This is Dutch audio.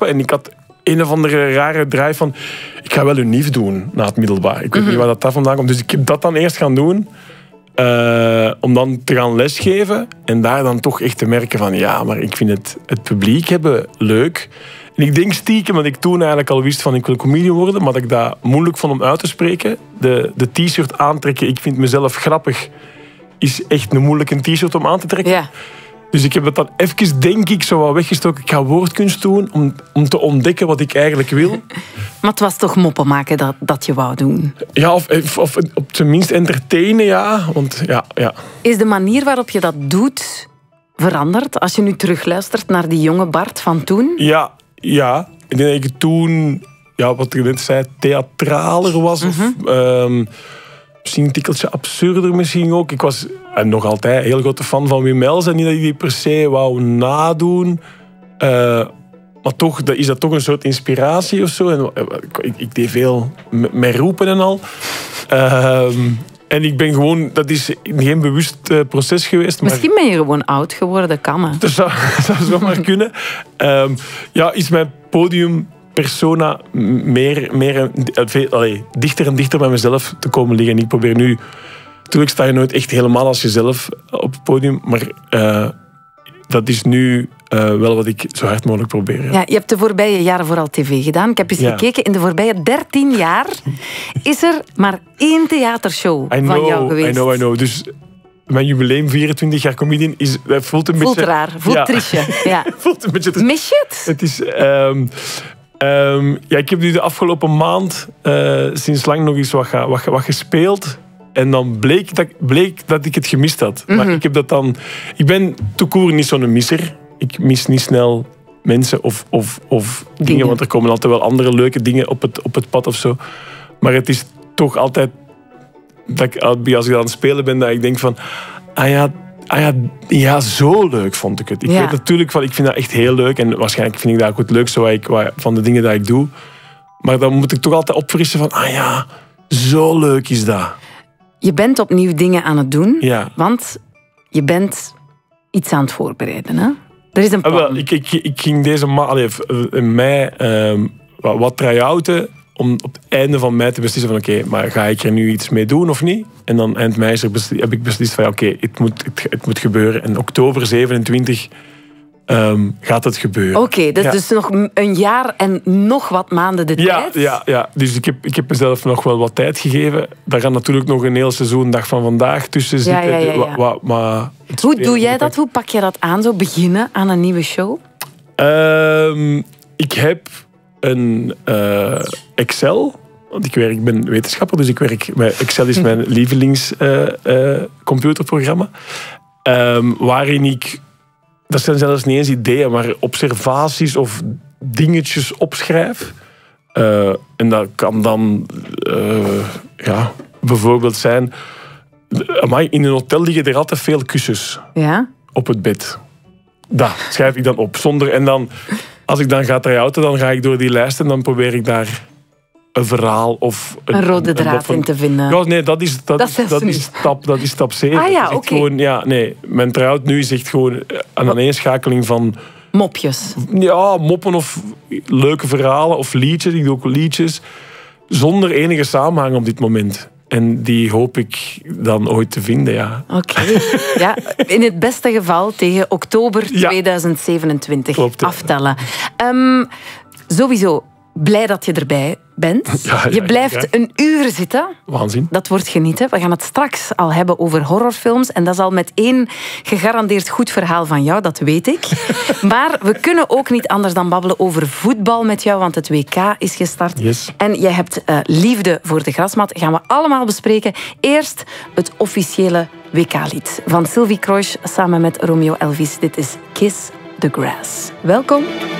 stoppen. En ik had een of andere rare drive van... Ik ga wel unief doen na het middelbaar. Ik weet niet waar dat vandaan komt. Dus ik heb dat dan eerst gaan doen. Om dan te gaan lesgeven. En daar dan toch echt te merken van... Ja, maar ik vind het publiek hebben leuk. En ik denk stiekem, want ik toen eigenlijk al wist van... Ik wil comedian worden, maar dat ik dat moeilijk vond om uit te spreken. De t-shirt aantrekken, ik vind mezelf grappig... is echt een moeilijke t-shirt om aan te trekken. Ja. Dus ik heb het dan even, denk ik, zo wat weggestoken. Ik ga woordkunst doen om te ontdekken wat ik eigenlijk wil. Maar het was toch moppen maken dat je wou doen? Ja, of op zijn minst entertainen, ja. Want, ja. Is de manier waarop je dat doet veranderd? Als je nu terugluistert naar die jonge Bart van toen? Ja. Ik denk dat ik toen, wat ik net zei, theatraler was. Of misschien een tikkeltje absurder misschien ook. Ik was nog altijd een heel grote fan van Wim Helsen. En niet dat ik die per se wou nadoen. Maar toch is dat toch een soort inspiratie of zo. En ik deed veel met roepen en al. En ik ben gewoon... Dat is geen bewust proces geweest. Maar Misschien ben je gewoon oud geworden, kan hè? Dat zou zomaar kunnen. Is mijn podiumpersona dichter en dichter bij mezelf te komen liggen. Ik probeer nu... Natuurlijk sta je nooit echt helemaal als jezelf op het podium, maar dat is nu wel wat ik zo hard mogelijk probeer. Ja, je hebt de voorbije jaren vooral tv gedaan. Ik heb eens gekeken. In de voorbije 13 jaar is er maar 1 theatershow van jou geweest. I know. Dus mijn jubileum, 24 jaar comedian, voelt een beetje... Voelt raar, voelt triestje. Ja. Voelt een beetje... Mis je het? Het is... ik heb nu de afgelopen maand sinds lang nog eens wat gespeeld. En dan bleek dat ik het gemist had. Maar ik heb dat dan... Ik ben tout court niet zo'n misser. Ik mis niet snel mensen of dingen. Want er komen altijd wel andere leuke dingen op het pad of zo. Maar het is toch altijd... als ik aan het spelen ben, dat ik denk van... zo leuk vond ik het. Ik weet natuurlijk van, ik vind dat echt heel leuk. En waarschijnlijk vind ik dat ook het leukste van de dingen die ik doe. Maar dan moet ik toch altijd opfrissen van... zo leuk is dat. Je bent opnieuw dingen aan het doen. Ja. Want je bent iets aan het voorbereiden, hè? Er is een plan. Ik ging deze in mei wat try-outen om op het einde van mei te beslissen van oké, maar ga ik er nu iets mee doen of niet? En dan eind mei heb ik beslist van het moet gebeuren. En oktober 27 gaat het gebeuren. Oké, dat is dus nog een jaar en nog wat maanden de tijd. Ja. Dus ik heb mezelf nog wel wat tijd gegeven. Daar gaat natuurlijk nog een heel seizoen dag van vandaag tussen zitten. Ja. Maar hoe doe jij dat? Hoe pak je dat aan? Zo beginnen aan een nieuwe show? Ik heb een Excel. Want ik ben wetenschapper, dus Excel is mijn lievelingscomputerprogramma. Waarin ik... Dat zijn zelfs niet eens ideeën, maar observaties of dingetjes opschrijf. En dat kan dan bijvoorbeeld zijn... in een hotel liggen er altijd veel kussens op het bed. Dat schrijf ik dan op. En dan, als ik dan ga try-outen, dan ga ik door die lijst en dan probeer ik daar een verhaal of... Een rode draad in te vinden. Ja, nee, dat is stap 7. Ah ja, oké. Mijn try-out nu is echt gewoon een aaneenschakeling van... Mopjes. Ja, moppen of leuke verhalen of liedjes. Ik doe ook liedjes. Zonder enige samenhang op dit moment. En die hoop ik dan ooit te vinden, ja. Oké. Ja, in het beste geval tegen oktober 2027 aftellen. Sowieso blij dat je erbij bent. Je blijft een uur zitten. Waanzin. Dat wordt genieten. We gaan het straks al hebben over horrorfilms. En dat is al met 1 gegarandeerd goed verhaal van jou, dat weet ik. Maar we kunnen ook niet anders dan babbelen over voetbal met jou, want het WK is gestart. Yes. En jij hebt liefde voor de grasmat. Gaan we allemaal bespreken. Eerst het officiële WK-lied van Sylvie Kroijs samen met Romeo Elvis. Dit is Kiss the Grass. Welkom.